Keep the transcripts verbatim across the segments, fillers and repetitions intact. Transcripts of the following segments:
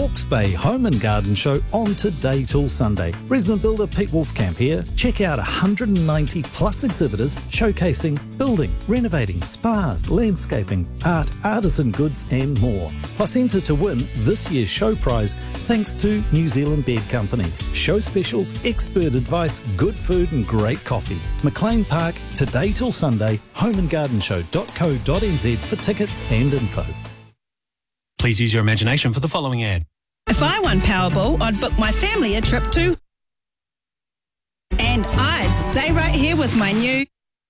Hawke's Bay Home and Garden Show on today till Sunday. Resident builder Pete Wolfcamp here. Check out one hundred ninety plus exhibitors showcasing building, renovating, spas, landscaping, art, artisan goods and more. Plus enter to win this year's show prize thanks to New Zealand Bed Company. Show specials, expert advice, good food and great coffee. McLean Park, today till Sunday, home and garden show dot co dot n z for tickets and info. Please use your imagination for the following ad. If I won Powerball, I'd book my family a trip to... And I'd stay right here with my new...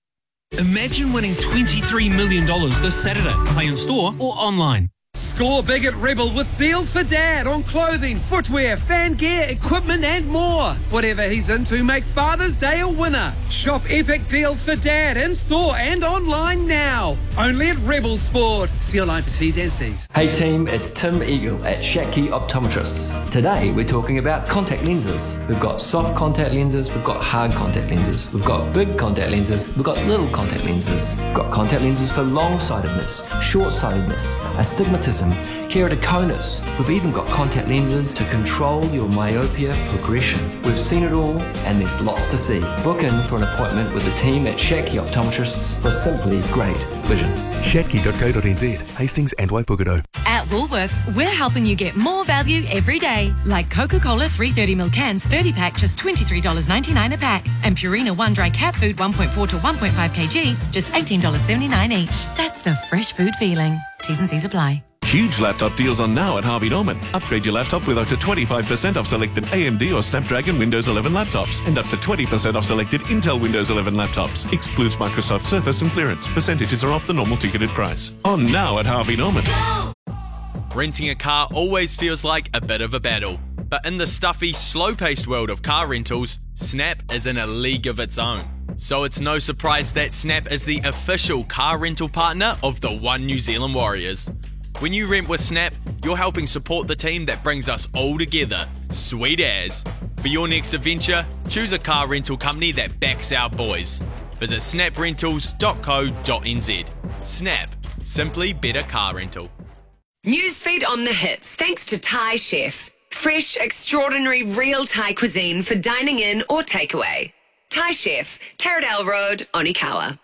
Imagine winning twenty-three million dollars this Saturday. Play in store or online. Score big at Rebel with deals for Dad on clothing, footwear, fan gear, equipment and more. Whatever he's into, make Father's Day a winner. Shop epic deals for Dad in store and online now. Only at Rebel Sport. See your line for T's and C's. Hey team, it's Tim Eagle at Shaki Optometrists. Today we're talking about contact lenses. We've got soft contact lenses, we've got hard contact lenses, we've got big contact lenses, we've got little contact lenses. We've got contact lenses for long-sightedness, short-sightedness, astigmatism, keratoconus. We've even got contact lenses to control your myopia progression. We've seen it all and there's lots to see. Book in for an appointment with the team at Shaki Optometrists for simply great vision. Shaki dot co dot n z, Hastings and Waipuketo. At Woolworths, we're helping you get more value every day. Like Coca-Cola three thirty mil cans, thirty pack, just twenty-three dollars ninety-nine a pack. And Purina one dry cat food one point four to one point five kilograms, just eighteen dollars seventy-nine each. That's the fresh food feeling. T's and C's apply. Huge laptop deals on now at Harvey Norman. Upgrade your laptop with up to twenty-five percent off selected A M D or Snapdragon Windows eleven laptops and up to twenty percent off selected Intel Windows eleven laptops. Excludes Microsoft Surface and clearance. Percentages are off the normal ticketed price. On now at Harvey Norman. Renting a car always feels like a bit of a battle. But in the stuffy, slow-paced world of car rentals, Snap is in a league of its own. So it's no surprise that Snap is the official car rental partner of the One New Zealand Warriors. When you rent with Snap, you're helping support the team that brings us all together. Sweet as. For your next adventure, choose a car rental company that backs our boys. Visit snap rentals dot co dot n z. Snap. Simply better car rental. Newsfeed on the hits, thanks to Thai Chef. Fresh, extraordinary, real Thai cuisine for dining in or takeaway. Thai Chef, Taradale Road, Onikawa.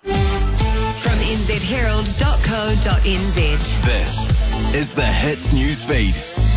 From n z herald dot co dot n z. This is the Hits News Feed.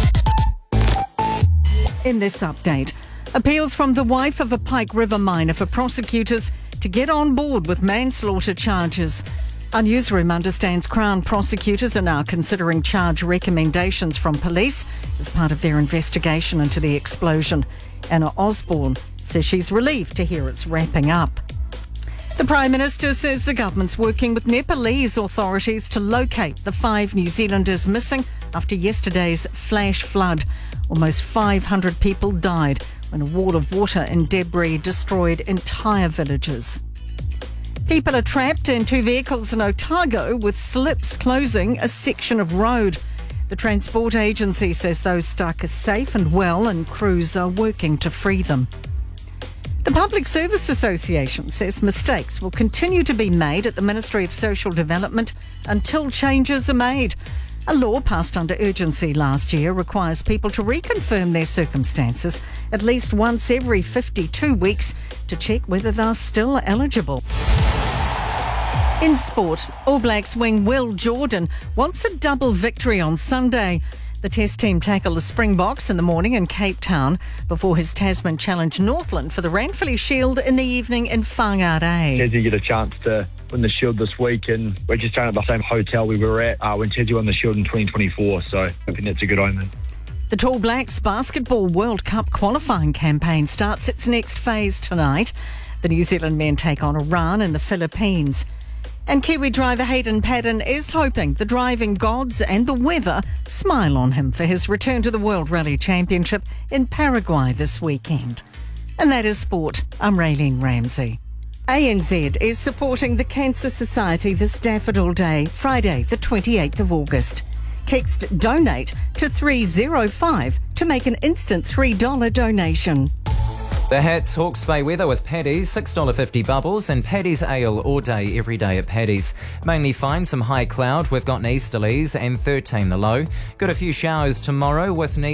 In this update, appeals from the wife of a Pike River miner for prosecutors to get on board with manslaughter charges. Our newsroom understands Crown prosecutors are now considering charge recommendations from police as part of their investigation into the explosion. Anna Osborne says she's relieved to hear it's wrapping up. The Prime Minister says the government's working with Nepalese authorities to locate the five New Zealanders missing after yesterday's flash flood. Almost five hundred people died when a wall of water and debris destroyed entire villages. People are trapped in two vehicles in Otago with slips closing a section of road. The transport agency says those stuck are safe and well and crews are working to free them. The Public Service Association says mistakes will continue to be made at the Ministry of Social Development until changes are made. A law passed under urgency last year requires people to reconfirm their circumstances at least once every fifty-two weeks to check whether they're still eligible. In sport, All Blacks wing Will Jordan wants a double victory on Sunday. The Test team tackle the Springboks in the morning in Cape Town before his Tasman challenge Northland for the Ranfurly Shield in the evening in Whangarei. Tassie get a chance to win the Shield this week, and we're just staying at the same hotel we were at uh, when Tassie won the Shield in twenty twenty-four, so I think that's a good omen. The Tall Blacks Basketball World Cup qualifying campaign starts its next phase tonight. The New Zealand men take on Iran in the Philippines. And Kiwi driver Hayden Paddon is hoping the driving gods and the weather smile on him for his return to the World Rally Championship in Paraguay this weekend. And that is sport. I'm Raylene Ramsey. A N Z is supporting the Cancer Society this Daffodil Day, Friday the twenty-eighth of August. Text DONATE to three oh five to make an instant three dollars donation. The Hats Hawke's Bay weather with Paddy's, six dollars fifty bubbles, and Paddy's Ale all day, every day at Paddy's. Mainly fine, some high cloud. We've got an easterlies and thirteen the low. Got a few showers tomorrow with